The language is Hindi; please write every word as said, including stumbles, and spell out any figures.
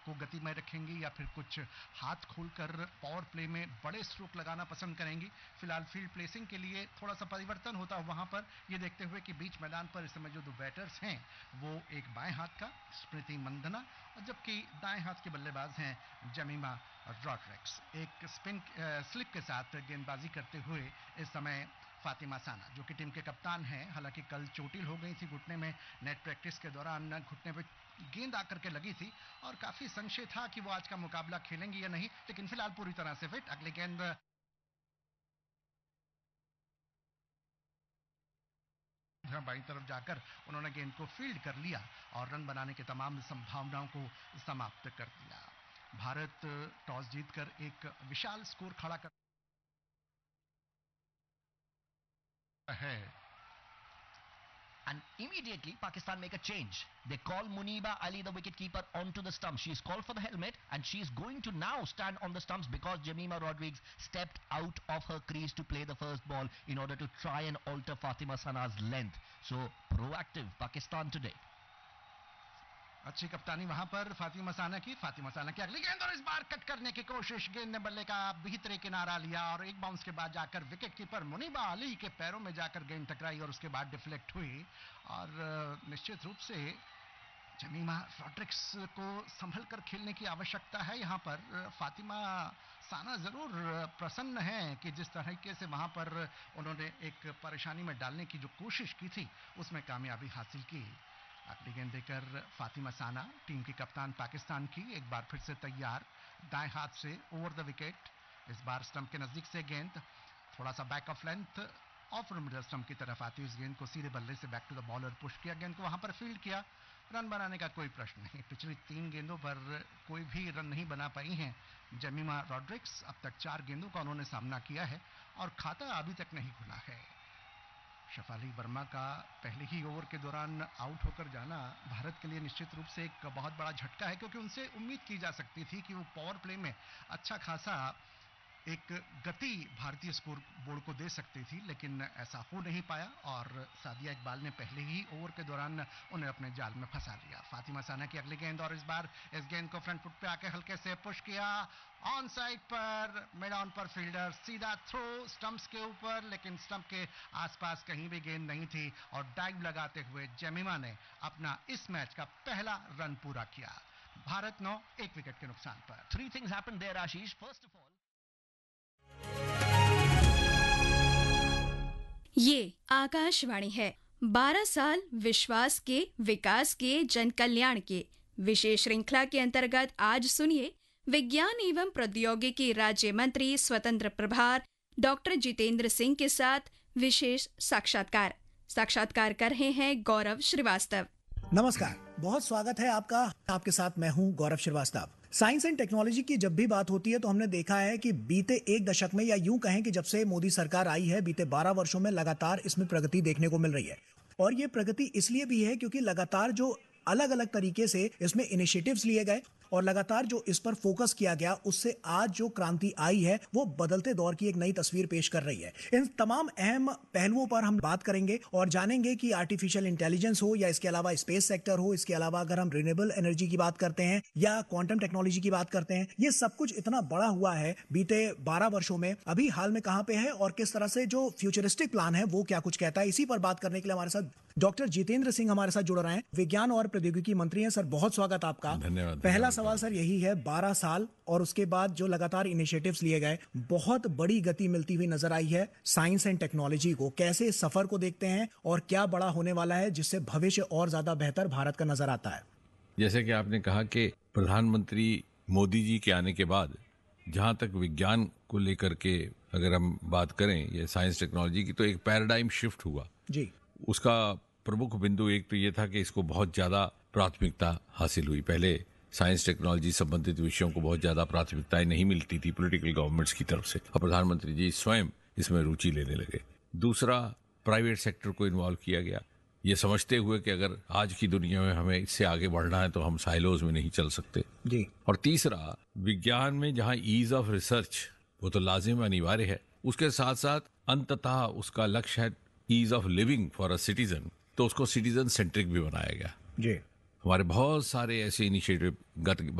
को गति में रखेंगी या फिर कुछ हाथ खोलकर पावर प्ले में बड़े स्ट्रोक लगाना पसंद करेंगी। फिलहाल फील्ड प्लेसिंग के लिए थोड़ा सा परिवर्तन होता है वहां पर, ये देखते हुए कि बीच मैदान पर इस समय जो दो बैटर्स हैं वो एक बाएं हाथ का स्मृति मंदना, जबकि दाएं हाथ के बल्लेबाज हैं जमीमा रॉड्रिक्स। एक स्पिन स्लिप के साथ गेंदबाजी करते हुए इस समय फातिमा साना, जो कि टीम के कप्तान हैं। हालांकि कल चोटिल हो गई थी घुटने में, नेट प्रैक्टिस के दौरान घुटने पे गेंद आकर के लगी थी और काफी संशय था कि वो आज का मुकाबला खेलेंगी या नहीं, लेकिन फिलहाल पूरी तरह से फिट। अगली गेंद बाईं तरफ जाकर उन्होंने गेंद को फील्ड कर लिया और रन बनाने की तमाम संभावनाओं को समाप्त कर दिया। भारत टॉस जीतकर एक विशाल स्कोर खड़ा कर है। And immediately Pakistan make a change. They call Muniba Ali, the wicketkeeper, onto the stumps. She is called for the helmet and she is going to now stand on the stumps because Jemima Rodriguez stepped out of her crease to play the first ball in order to try and alter Fatima Sana's length. So proactive Pakistan today. अच्छी कप्तानी वहां पर फातिमा साना की। फातिमा साना की अगली गेंद और इस बार कट करने की कोशिश, गेंद ने बल्ले का भीतरी किनारा लिया और एक बाउंस के बाद जाकर विकेट कीपर मुनीबा अली के पैरों में जाकर गेंद टकराई और उसके बाद डिफ्लेक्ट हुई। और निश्चित रूप से जमीमा रॉड्रिक्स को संभल कर खेलने की आवश्यकता है यहाँ पर। फातिमा साना जरूर प्रसन्न है कि जिस तरीके से वहां पर उन्होंने एक परेशानी में डालने की जो कोशिश की थी उसमें कामयाबी हासिल की। अगली गेंद देकर फातिमा साना, टीम की कप्तान पाकिस्तान की, एक बार फिर से तैयार, दाएं हाथ से ओवर द विकेट। इस बार स्टंप के नजदीक से गेंद थोड़ा सा back of length of middle stump की तरफ आती है। इस गेंद को सीधे बल्ले से back to the bowler push किया, गेंद को वहां पर फील्ड किया। रन बनाने का कोई प्रश्न नहीं। पिछली तीन गेंदों पर कोई भी रन नहीं बना पाई हैं जमीमा रॉड्रिक्स। अब तक चार गेंदों का उन्होंने सामना किया है और खाता अभी तक नहीं खुला है। शफाली वर्मा का पहले ही ओवर के दौरान आउट होकर जाना भारत के लिए निश्चित रूप से एक बहुत बड़ा झटका है, क्योंकि उनसे उम्मीद की जा सकती थी कि वो पावर प्ले में अच्छा खासा एक गति भारतीय स्कोर बोर्ड को दे सकती थी, लेकिन ऐसा हो नहीं पाया और सादिया इकबाल ने पहले ही ओवर के दौरान उन्हें अपने जाल में फंसा लिया। फातिमा साना की अगली गेंद और इस बार इस गेंद को फ्रंट फुट पे आके हल्के से पुश किया, ऑन साइड पर, मिड ऑन पर फील्डर सीधा थ्रो स्टंप्स के ऊपर, लेकिन स्टंप के आसपास कहीं भी गेंद नहीं थी और डाइव लगाते हुए जमीमा ने अपना इस मैच का पहला रन पूरा किया। भारत नौ, एक विकेट के नुकसान पर। Three things happened there, Ashish. First of all, ये आकाशवाणी है। बारह साल विश्वास के, विकास के, जन कल्याण के विशेष श्रृंखला के अंतर्गत आज सुनिए विज्ञान एवं प्रौद्योगिकी राज्य मंत्री स्वतंत्र प्रभार डॉक्टर जितेंद्र सिंह के साथ विशेष साक्षात्कार। साक्षात्कार कर रहे हैं गौरव श्रीवास्तव। नमस्कार, बहुत स्वागत है आपका। आपके साथ मैं हूं गौरव श्रीवास्तव। साइंस एंड टेक्नोलॉजी की जब भी बात होती है तो हमने देखा है कि बीते एक दशक में, या यूं कहें कि जब से मोदी सरकार आई है, बीते बारह वर्षों में लगातार इसमें प्रगति देखने को मिल रही है। और ये प्रगति इसलिए भी है क्योंकि लगातार जो अलग अलग तरीके से इसमें इनिशिएटिव्स लिए गए और लगातार जो इस पर फोकस किया गया, उससे आज जो क्रांति आई है वो बदलते दौर की एक नई तस्वीर पेश कर रही है। इन तमाम अहम पहलुओं पर हम बात करेंगे और जानेंगे कि आर्टिफिशियल इंटेलिजेंस हो या इसके अलावा स्पेस सेक्टर हो, इसके अलावा अगर हम रिन्यूएबल एनर्जी की बात करते हैं या क्वांटम टेक्नोलॉजी की बात करते हैं, ये सब कुछ इतना बड़ा हुआ है बीते बारह वर्षों में। अभी हाल में कहां पे है और किस तरह से जो फ्यूचरिस्टिक प्लान है वो क्या कुछ कहता है, इसी पर बात करने के लिए हमारे साथ डॉक्टर जितेंद्र सिंह हमारे साथ जुड़ रहे हैं, विज्ञान और प्रौद्योगिकी मंत्री हैं। सर, बहुत स्वागत आपका। धन्यवाद। पहला सवाल सर यही है, बारह साल और उसके बाद जो लगातार इनिशिएटिव्स लिए गए, बहुत बड़ी गति मिलती हुई नजर आई है साइंस एंड टेक्नोलॉजी को। कैसे इस सफर को देखते हैं और क्या बड़ा होने वाला है जिससे भविष्य और ज्यादा बेहतर भारत का नजर आता है? जैसे कि आपने कहा कि प्रधानमंत्री मोदी जी के आने के बाद जहां तक विज्ञान को लेकर के अगर हम बात करें, ये साइंस टेक्नोलॉजी की, तो एक पैराडाइम शिफ्ट हुआ जी। उसका प्रमुख बिंदु एक तो ये था कि इसको बहुत ज्यादा प्राथमिकता हासिल हुई। पहले साइंस टेक्नोलॉजी संबंधित विषयों को बहुत ज्यादा प्राथमिकताएं नहीं मिलती थी पॉलिटिकल गवर्नमेंट्स की तरफ से, और प्रधानमंत्री जी स्वयं इसमें रुचि लेने लगे। दूसरा, प्राइवेट सेक्टर को इन्वॉल्व किया गया, ये समझते हुए कि अगर आज की दुनिया में हमें इससे आगे बढ़ना है तो हम साइलोज में नहीं चल सकते जी। और तीसरा, विज्ञान में जहां ईज ऑफ रिसर्च वो तो लाजिम अनिवार्य है, उसके साथ साथ अंततः उसका लक्ष्य है ease of living for a citizen, तो उसको सिटीजन सेंट्रिक भी बनाया गया जी। हमारे बहुत सारे ऐसे इनिशिएटिव गत